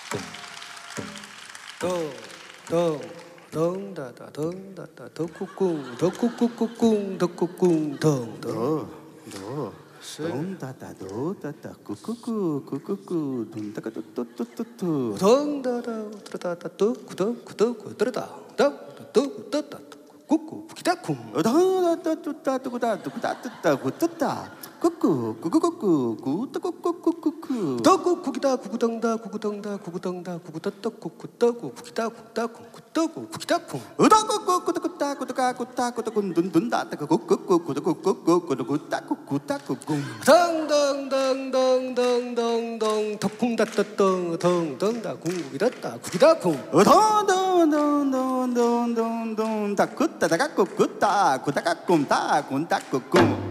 덩덩덩다다 덩쿠꿍 덩쿠쿠쿠꿍 덩쿠꿍 덩덩 덩다다 도다다 꾸꾸꾸 꾸꾸꾸 둔다가 또또또또또 덩다다 드라다다 덩쿠덩쿠덩쿠 드라다 덩쿠덩쿠덩다 꾸꾸 기다쿵 덩다다뚜따 뚜구다 뚜구다 뚜따 구뚜따 꾸꾸 꾸꾸꾸꾸 구뚜꾸꾸꾸꾸꾸 덩쿠쿠기다 구구덩다 구구덩다 구구덩다 구구덩다 구구덩구 구기다 구다쿵 구덩구 구기다쿵 으덩꾸꾸꾸꾸따 구뚜까 구따 구뚜군 둔둔다 따꾸꾸꾸꾸 구뚜꾸꾸꾸 구뚜구따 구따꾸꿍 덩덩덩덩덩덩덩 덕쿵다떠덩 덩덩다 궁구기다따 구기다쿵 덩덩덩덩덩덩덩 다 굿따다가 굿따 구따가 꿈따 군따꾸꿍